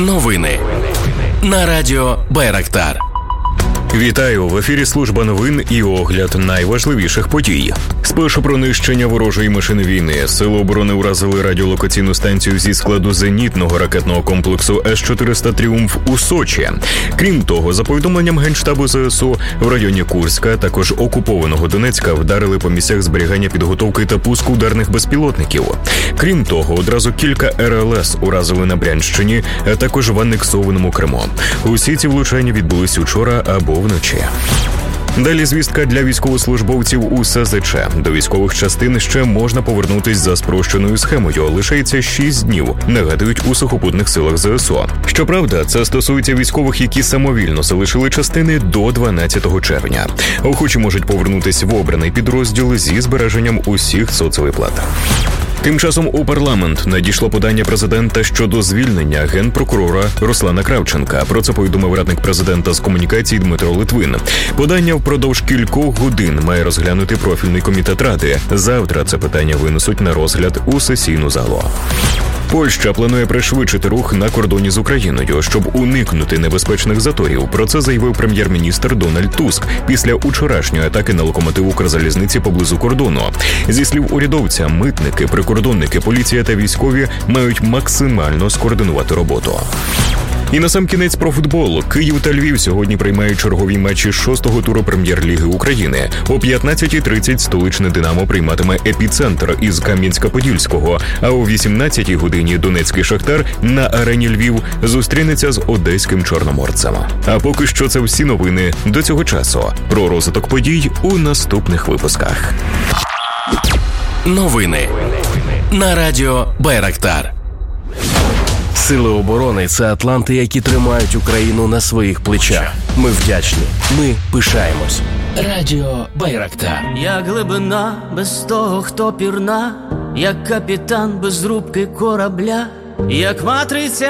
Новини на радіо Байрактар. Вітаю! В ефірі служба новин і огляд найважливіших подій. Спершу про нищення ворожої машини війни. Сили оборони уразили радіолокаційну станцію зі складу зенітного ракетного комплексу С-400 «Тріумф» у Сочі. Крім того, за повідомленням Генштабу ЗСУ, в районі Курська, також окупованого Донецька, вдарили по місцях зберігання, підготовки та пуску ударних безпілотників. Крім того, одразу кілька РЛС уразили на Брянщині, а також в анексованому Криму. Усі ці влучання відбулись учора або вночі. Далі звістка для військовослужбовців у СЗЧ. До військових частин ще можна повернутись за спрощеною схемою. Лишається 6 днів, нагадують у сухопутних силах ЗСУ. Щоправда, це стосується військових, які самовільно залишили частини до 12 червня. Охочі можуть повернутись в обраний підрозділ зі збереженням усіх соцвиплат. Тим часом у парламент надійшло подання президента щодо звільнення генпрокурора Руслана Кравченка. Про це повідомив радник президента з комунікацій Дмитро Литвин. Подання впродовж кількох годин має розглянути профільний комітет Ради. Завтра це питання винесуть на розгляд у сесійну залу. Польща планує пришвидшити рух на кордоні з Україною, щоб уникнути небезпечних заторів. Про це заявив прем'єр-міністр Дональд Туск після учорашньої атаки на локомотив Укрзалізниці поблизу кордону. Зі слів урядовця, митники, прикордонники, поліція та військові мають максимально скоординувати роботу. І насамкінець про футбол. Київ та Львів сьогодні приймають чергові матчі 6-го туру Прем'єр-ліги України. О 15:30 столичне «Динамо» прийматиме «Епіцентр» із Кам'янська-Подільського, а о 18-й годині донецький «Шахтар» на арені Львів зустрінеться з одеським «Чорноморцем». А поки що це всі новини до цього часу. Про розвиток подій у наступних випусках. Новини на радіо Байрактар. Сили оборони – це атланти, які тримають Україну на своїх плечах. Ми вдячні. Ми пишаємось. Радіо Байрактар. Як глибина без того, хто пірна, як капітан без рубки корабля, як матриця